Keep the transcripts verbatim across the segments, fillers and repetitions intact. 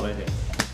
来一点。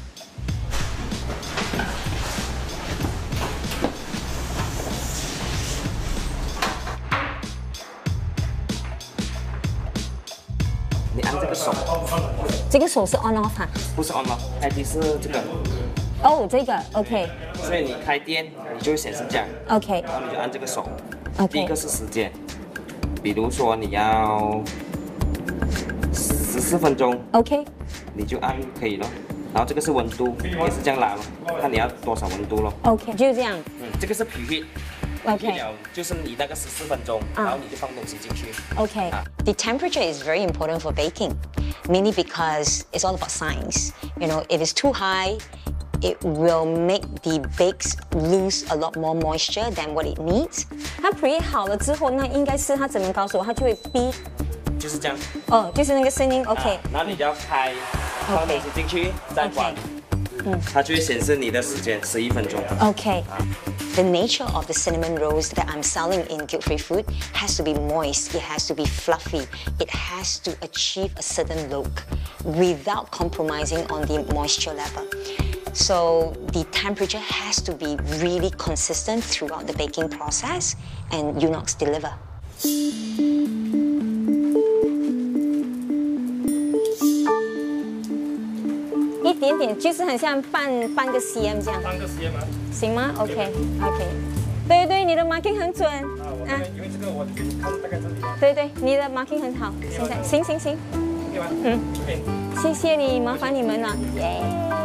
你按这个手， 这个手是 on off 哈？ 不是 on 吗？开机是这个。 哦，这个 OK。 所以你开电，你就会显示这样。 OK。 然后你就按这个手。 OK。 第一个是时间，比如说你要十四分钟。OK。你就按可以了。然后这个是温度，也是这样拉了，看你要多少温度咯。 OK， 就这样。 嗯，这个是 preheat。 OK， 就是你那个十四分钟，然后你就放东西进去。 OK。 The temperature is very important for baking, mainly because it's all about science. You know, if it's too high, it will make the bakes lose a lot more moisture than what it needs. 它 pre 好了之后，那应该是它怎么告诉我，它就会逼。 就是这样。 哦，就是那个声音 OK。 然后你就要开，放东西进去，再关。嗯，它就会显示你的时间十一分钟。 OK。 The nature of the cinnamon rolls that I'm selling in Guilt-Free Food has to be moist, it has to be fluffy, it has to achieve a certain look without compromising on the moisture level. So the temperature has to be really consistent throughout the baking process, and Unox deliver. 一点点，就是很像半半个 cm 这样。 半个 cm 吗？ 行吗 ？OK OK。对对，你的 marking 很准。 啊，我这边因为这个我给你看大概这里。对对，你的 marking 很好。现在行行行。 OK 吗？ 嗯。 OK。 谢谢你，麻烦你们了。耶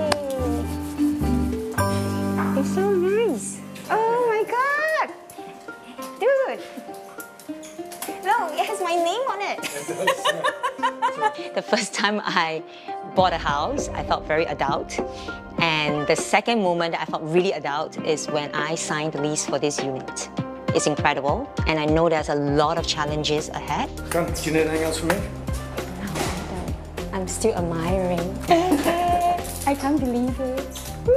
！It's so nice. Oh my god, dude. No, it has my name on it. The first time I bought a house, I felt very adult. And the second moment I felt really adult is when I signed the lease for this unit. It's incredible, and I know there's a lot of challenges ahead. Come, do you need anything else from me? No, I'm still admiring. I can't believe it.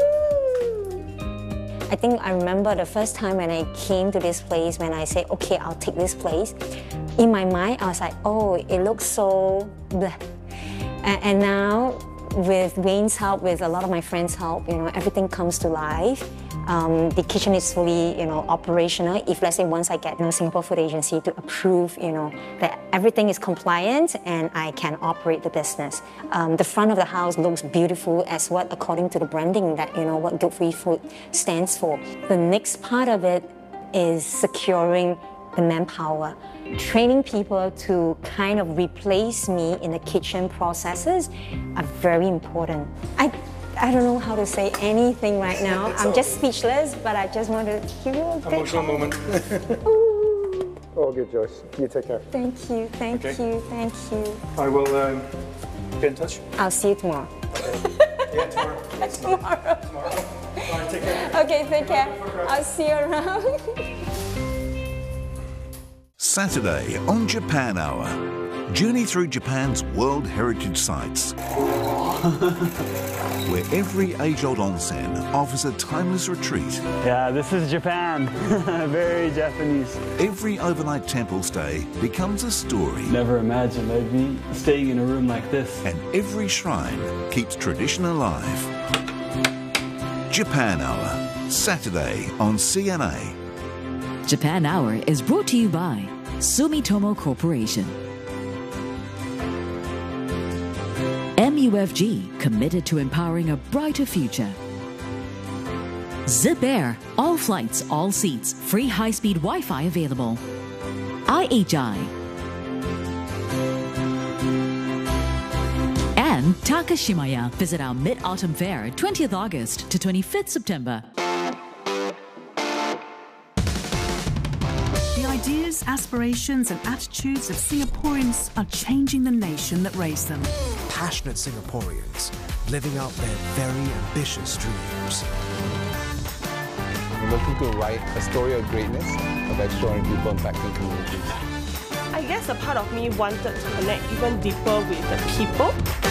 I think I remember the first time when I came to this place, when I said, okay, I'll take this place. In my mind, I was like, oh, it looks so bleh. And, and now, with Wayne's help, with a lot of my friends' help, you know, everything comes to life. Um, the kitchen is fully, you know, operational. If let's say once I get, you know, Singapore Food Agency to approve, you know, that everything is compliant and I can operate the business. Um, the front of the house looks beautiful as what, according to the branding that, you know, what Guilt-Free Food stands for. The next part of it is securing the manpower. Training people to kind of replace me in the kitchen processes are very important. I, I don't know how to say anything right now. I'm just speechless, but I just want to give you a big emotional moment. All good, Joyce. You take care. Thank you, thank okay. you, thank you. I will um, be in touch. I'll see you tomorrow. Okay. Yeah, tomorrow. tomorrow. Tomorrow. All right, take care. Okay, take care. I'll see you around. Saturday on Japan Hour. Journey through Japan's World Heritage Sites. Where every age-old onsen offers a timeless retreat. Yeah, this is Japan. Very Japanese. Every overnight temple stay becomes a story. Never imagined I'd be staying in a room like this. And every shrine keeps tradition alive. Japan Hour, Saturday on C N A. Japan Hour is brought to you by Sumitomo Corporation. M U F G, committed to empowering a brighter future. Zip Air, all flights, all seats, free high-speed Wi-Fi available. I H I. And Takashimaya. Visit our Mid-Autumn Fair, twentieth August to twenty-fifth September. The ideas, aspirations and attitudes of Singaporeans are changing the nation that raised them. Passionate Singaporeans living out their very ambitious dreams. We're looking to write a story of greatness of extraordinary people impacting communities. I guess a part of me wanted to connect even deeper with the people.